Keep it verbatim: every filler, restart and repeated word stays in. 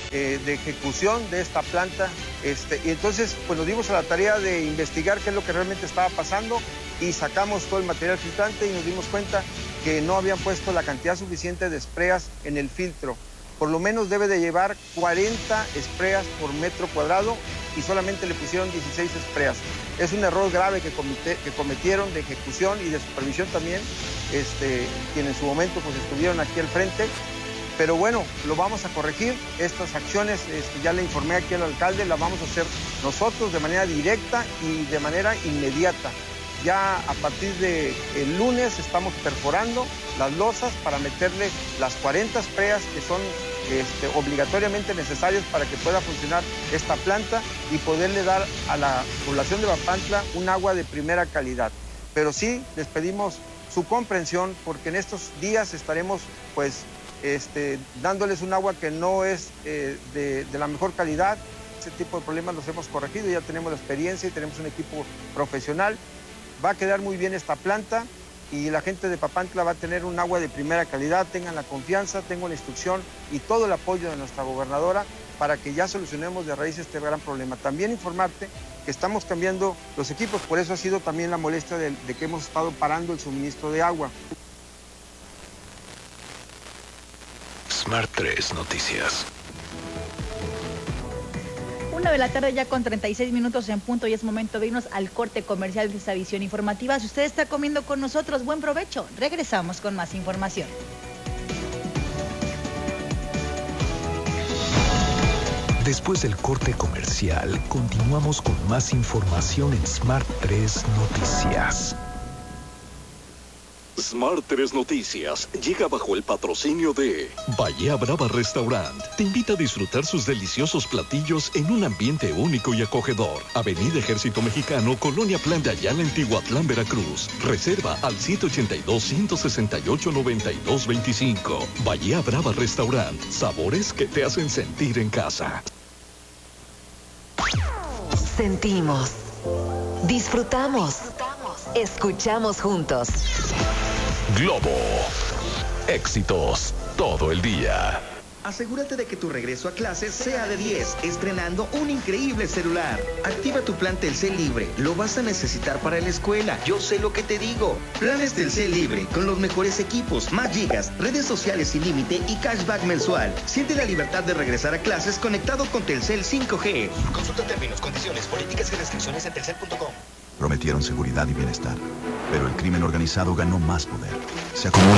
eh, de ejecución de esta planta. Este, y entonces pues nos dimos a la tarea de investigar qué es lo que realmente estaba pasando y sacamos todo el material filtrante y nos dimos cuenta que no habían puesto la cantidad suficiente de espreas en el filtro. Por lo menos debe de llevar cuarenta espreas por metro cuadrado y solamente le pusieron dieciséis espreas. Es un error grave que, comité, que cometieron de ejecución y de supervisión también, este, quienes en su momento pues, estuvieron aquí al frente. Pero bueno, lo vamos a corregir. Estas acciones, este, ya le informé aquí al alcalde, las vamos a hacer nosotros de manera directa y de manera inmediata. Ya a partir del lunes estamos perforando las losas para meterle las cuarenta espreas que son este, obligatoriamente necesarias para que pueda funcionar esta planta y poderle dar a la población de Papantla un agua de primera calidad. Pero sí les pedimos su comprensión porque en estos días estaremos pues este, dándoles un agua que no es eh, de, de la mejor calidad. Ese tipo de problemas los hemos corregido, ya tenemos la experiencia y tenemos un equipo profesional. Va a quedar muy bien esta planta y la gente de Papantla va a tener un agua de primera calidad. Tengan la confianza, tengo la instrucción y todo el apoyo de nuestra gobernadora para que ya solucionemos de raíz este gran problema. También informarte que estamos cambiando los equipos, por eso ha sido también la molestia de, de que hemos estado parando el suministro de agua. Smart tres Noticias. Una de la tarde ya con treinta y seis minutos en punto y es momento de irnos al corte comercial de esta edición informativa. Si usted está comiendo con nosotros, buen provecho. Regresamos con más información. Después del corte comercial, continuamos con más información en Smart tres Noticias. Smart tres Noticias llega bajo el patrocinio de Bahía Brava Restaurant. Te invita a disfrutar sus deliciosos platillos en un ambiente único y acogedor. Avenida Ejército Mexicano, Colonia Plan de Ayala, en Tihuatlán, Veracruz. Reserva al siete ochenta y dos, ciento sesenta y ocho, noventa y dos veinticinco. Bahía Brava Restaurant. Sabores que te hacen sentir en casa. Sentimos, disfrutamos, escuchamos juntos. Globo. Éxitos todo el día. Asegúrate de que tu regreso a clases sea de diez, estrenando un increíble celular. Activa tu plan Telcel Libre, lo vas a necesitar para la escuela, yo sé lo que te digo. Planes Telcel Libre, con los mejores equipos, más gigas, redes sociales sin límite y cashback mensual. Siente la libertad de regresar a clases conectado con Telcel cinco G. Consulta términos, condiciones, políticas y restricciones en telcel punto com. Prometieron seguridad y bienestar, pero el crimen organizado ganó más poder. Se acumula